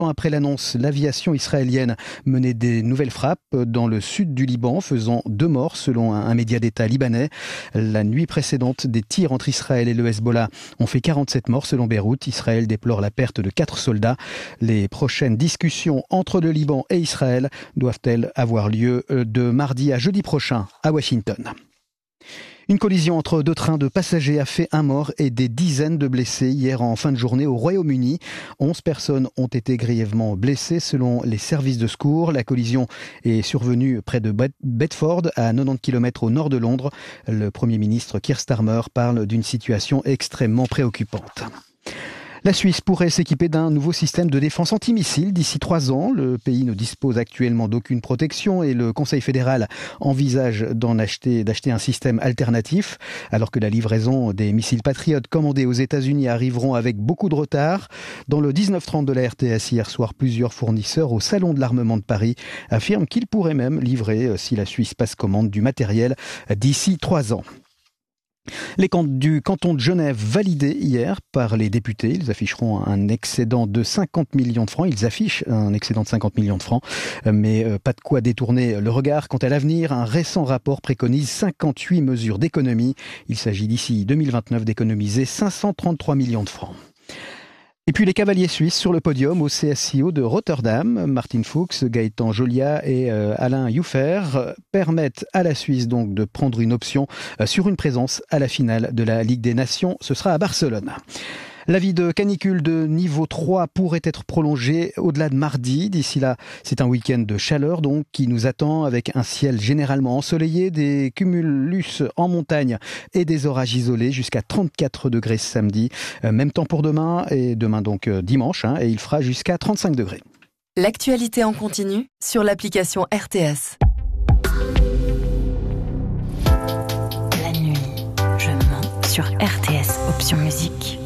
Après l'annonce, l'aviation israélienne menait des nouvelles frappes dans le sud du Liban, faisant 2 morts selon un média d'État libanais. La nuit précédente, des tirs entre Israël et le Hezbollah ont fait 47 morts selon Beyrouth. Israël déplore la perte de 4 soldats. Les prochaines discussions entre le Liban et Israël doivent-elles avoir lieu de mardi à jeudi prochain à Washington. Une collision entre 2 trains de passagers a fait 1 mort et des dizaines de blessés hier en fin de journée au Royaume-Uni. 11 personnes ont été grièvement blessées selon les services de secours. La collision est survenue près de Bedford, à 90 km au nord de Londres. Le Premier ministre Keir Starmer parle d'une situation extrêmement préoccupante. La Suisse pourrait s'équiper d'un nouveau système de défense antimissile d'ici 3 ans. Le pays ne dispose actuellement d'aucune protection et le Conseil fédéral envisage d'acheter un système alternatif, alors que la livraison des missiles Patriot commandés aux États-Unis arriveront avec beaucoup de retard. Dans le 19-30 de la RTS hier soir, plusieurs fournisseurs au Salon de l'armement de Paris affirment qu'ils pourraient même livrer, si la Suisse passe commande, du matériel d'ici 3 ans. Les comptes du canton de Genève validés hier par les députés. Ils afficheront un excédent de 50 millions de francs. Ils affichent un excédent de 50 millions de francs, mais pas de quoi détourner le regard. Quant à l'avenir, un récent rapport préconise 58 mesures d'économie. Il s'agit d'ici 2029 d'économiser 533 millions de francs. Et puis les cavaliers suisses sur le podium au CSIO de Rotterdam. Martin Fuchs, Gaëtan Jolia et Alain Youffer permettent à la Suisse donc de prendre une option sur une présence à la finale de la Ligue des Nations. Ce sera à Barcelone. L'avis de canicule de niveau 3 pourrait être prolongé au-delà de mardi. D'ici là, c'est un week-end de chaleur donc qui nous attend avec un ciel généralement ensoleillé, des cumulus en montagne et des orages isolés jusqu'à 34 degrés samedi. Même temps pour demain et demain donc dimanche et il fera jusqu'à 35 degrés. L'actualité en continu sur l'application RTS. La nuit, je mens sur RTS Option Musique.